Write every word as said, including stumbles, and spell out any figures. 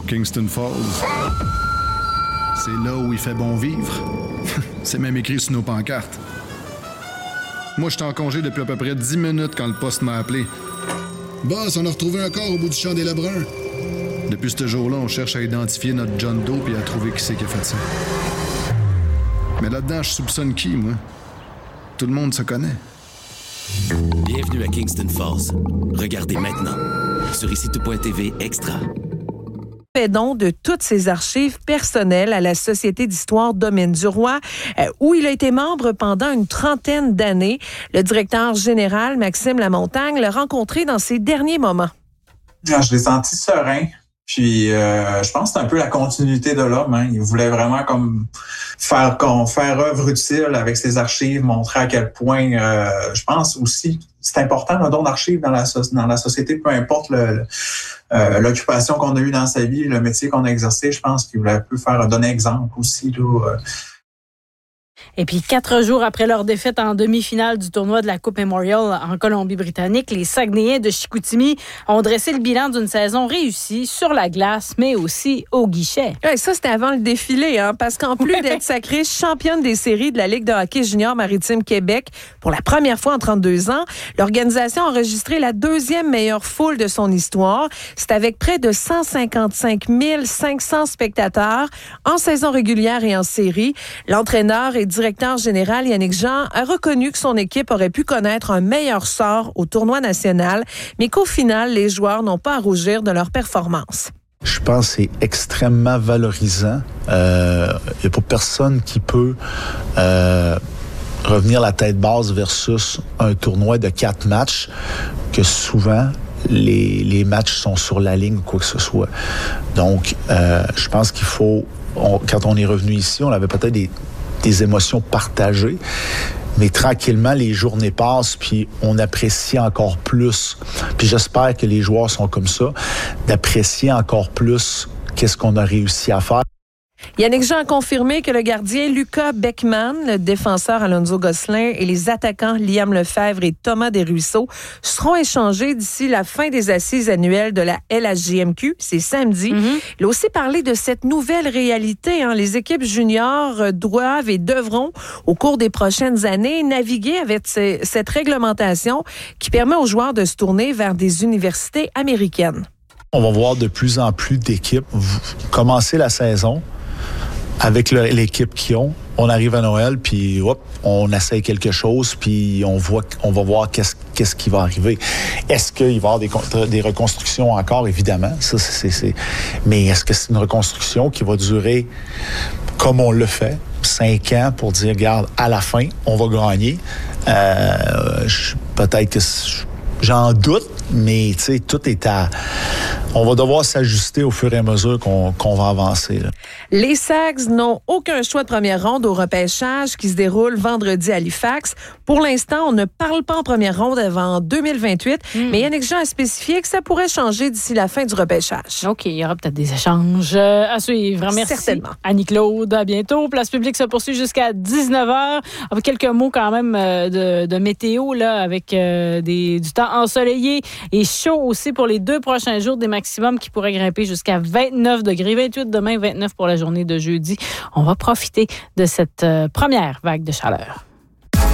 Kingston Falls. C'est là où il fait bon vivre. C'est même écrit sur nos pancartes. Moi, j'étais en congé depuis à peu près dix minutes quand le poste m'a appelé. Boss, on a retrouvé un corps au bout du champ des Lebrun. Depuis ce jour-là, on cherche à identifier notre John Doe et à trouver qui c'est qui a fait ça. Mais là-dedans, je soupçonne qui, moi? Tout le monde se connaît. Bienvenue à Kingston Falls. Regardez maintenant sur ici tout point t v Extra. Fait don de toutes ses archives personnelles à la Société d'histoire Domaine du Roi, euh, où il a été membre pendant une trentaine d'années. Le directeur général, Maxime Lamontagne, l'a rencontré dans ses derniers moments. Ah, je l'ai senti serein. Puis, euh, je pense que c'est un peu la continuité de l'homme. Hein. Il voulait vraiment comme faire, comme, faire œuvre utile avec ses archives, montrer à quel point, euh, je pense aussi, c'est important le don d'archives dans la, dans la société, peu importe le, le, euh, l'occupation qu'on a eue dans sa vie, le métier qu'on a exercé. Je pense qu'il voulait un peu faire donner exemple aussi, là, euh, Et puis, quatre jours après leur défaite en demi-finale du tournoi de la Coupe Memorial en Colombie-Britannique, les Saguenayens de Chicoutimi ont dressé le bilan d'une saison réussie sur la glace, mais aussi au guichet. Ouais, ça, c'était avant le défilé, hein, parce qu'en plus d'être sacrée championne des séries de la Ligue de hockey junior maritime Québec pour la première fois en trente-deux ans, l'organisation a enregistré la deuxième meilleure foule de son histoire. C'est avec près de cent cinquante-cinq mille cinq cents spectateurs en saison régulière et en série. L'entraîneur et directeur général Yannick Jean a reconnu que son équipe aurait pu connaître un meilleur sort au tournoi national, mais qu'au final, les joueurs n'ont pas à rougir de leur performance. Je pense que c'est extrêmement valorisant. Il euh, n'y a pas personne qui peut euh, revenir la tête basse versus un tournoi de quatre matchs que souvent les, les matchs sont sur la ligne ou quoi que ce soit. Donc, euh, je pense qu'il faut, on, quand on est revenu ici, on avait peut-être des des émotions partagées, mais tranquillement, les journées passent, puis on apprécie encore plus. Puis j'espère que les joueurs sont comme ça, d'apprécier encore plus qu'est-ce qu'on a réussi à faire. Yannick Jean a confirmé que le gardien Lucas Beckman, le défenseur Alonso Gosselin et les attaquants Liam Lefebvre et Thomas Desruisseaux seront échangés d'ici la fin des assises annuelles de la L H J M Q. C'est samedi. Mm-hmm. Il a aussi parlé de cette nouvelle réalité. Hein. Les équipes juniors doivent et devront, au cours des prochaines années, naviguer avec ces, cette réglementation qui permet aux joueurs de se tourner vers des universités américaines. On va voir de plus en plus d'équipes commencer la saison avec le, l'équipe qu'ils ont. On arrive à Noël, puis hop, on essaye quelque chose, puis on voit, on va voir qu'est-ce, qu'est-ce qui va arriver. Est-ce qu'il va y avoir des, des reconstructions encore? Évidemment, ça, c'est, c'est, mais est-ce que c'est une reconstruction qui va durer comme on le fait, cinq ans, pour dire, regarde, à la fin, on va gagner? Euh, je, peut-être que j'en doute, mais tu sais, tout est à... On va devoir s'ajuster au fur et à mesure qu'on, qu'on va avancer. Là. Les Sags n'ont aucun choix de première ronde au repêchage qui se déroule vendredi à Halifax. Pour l'instant, on ne parle pas en première ronde avant deux mille vingt-huit, mm. mais Yannick Jean a spécifié que ça pourrait changer d'ici la fin du repêchage. OK, il y aura peut-être des échanges à suivre. Merci. Certainement. Annie-Claude, à bientôt. Place publique se poursuit jusqu'à dix-neuf heures. Avec quelques mots quand même de, de météo, là, avec euh, des, du temps ensoleillé et chaud aussi pour les deux prochains jours, des maximum qui pourrait grimper jusqu'à vingt-neuf degrés, vingt-huit demain, vingt-neuf pour la journée de jeudi. On va profiter de cette euh, première vague de chaleur.